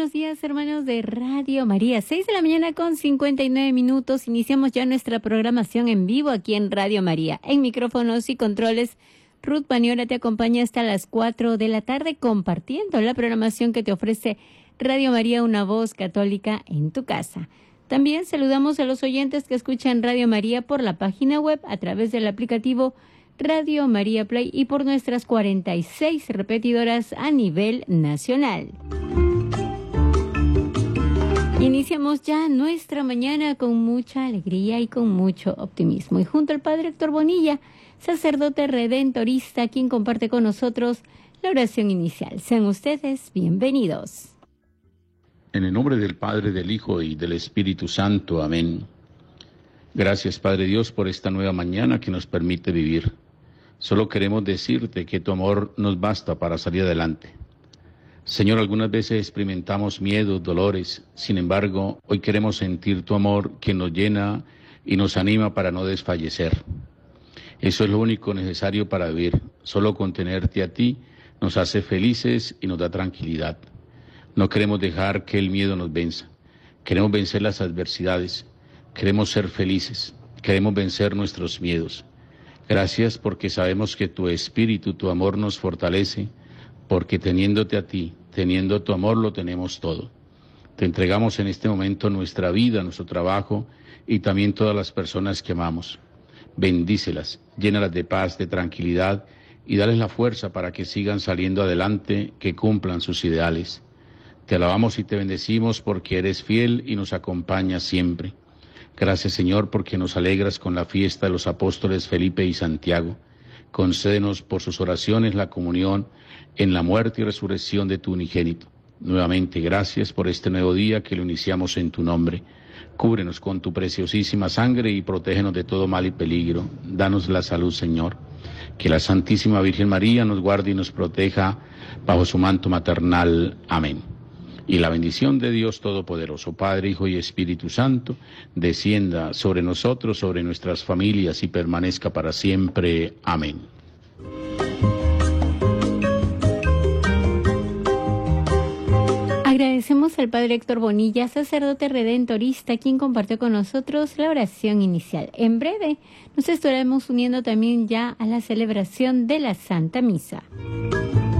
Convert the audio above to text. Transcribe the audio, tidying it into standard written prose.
buenos días, hermanos de Radio María. 6 de la mañana con 59 minutos. Iniciamos ya nuestra programación en vivo aquí en Radio María. En micrófonos y controles, Ruth Paniola te acompaña hasta las 4 de la tarde compartiendo la programación que te ofrece Radio María, una voz católica en tu casa. También saludamos a los oyentes que escuchan Radio María por la página web a través del aplicativo Radio María Play y por nuestras 46 repetidoras a nivel nacional. Iniciamos ya nuestra mañana con mucha alegría y con mucho optimismo. Y junto al Padre Héctor Bonilla, sacerdote redentorista, quien comparte con nosotros la oración inicial. Sean ustedes bienvenidos. En el nombre del Padre, del Hijo y del Espíritu Santo. Amén. Gracias, Padre Dios, por esta nueva mañana que nos permite vivir. Solo queremos decirte que tu amor nos basta para salir adelante. Señor, algunas veces experimentamos miedos, dolores. Sin embargo, hoy queremos sentir tu amor que nos llena y nos anima para no desfallecer. Eso es lo único necesario para vivir. Solo con tenerte a ti nos hace felices y nos da tranquilidad. No queremos dejar que el miedo nos venza. Queremos vencer las adversidades. Queremos ser felices. Queremos vencer nuestros miedos. Gracias porque sabemos que tu espíritu, tu amor nos fortalece, porque teniéndote a ti, teniendo tu amor, lo tenemos todo. Te entregamos en este momento nuestra vida, nuestro trabajo y también todas las personas que amamos. Bendícelas, llénalas de paz, de tranquilidad y dales la fuerza para que sigan saliendo adelante, que cumplan sus ideales. Te alabamos y te bendecimos porque eres fiel y nos acompañas siempre. Gracias, Señor, porque nos alegras con la fiesta de los apóstoles Felipe y Santiago. Concédenos por sus oraciones la comunión en la muerte y resurrección de tu unigénito. Nuevamente, gracias por este nuevo día que lo iniciamos en tu nombre. Cúbrenos con tu preciosísima sangre y protégenos de todo mal y peligro. Danos la salud, Señor. Que la Santísima Virgen María nos guarde y nos proteja bajo su manto maternal. Amén. Y la bendición de Dios Todopoderoso, Padre, Hijo y Espíritu Santo, descienda sobre nosotros, sobre nuestras familias y permanezca para siempre. Amén. Agradecemos al Padre Héctor Bonilla, sacerdote redentorista, quien compartió con nosotros la oración inicial. En breve nos estaremos uniendo también ya a la celebración de la Santa Misa.